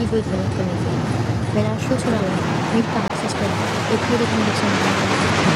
good with information. When our shows are alive, new tasks are spread, it really can be something.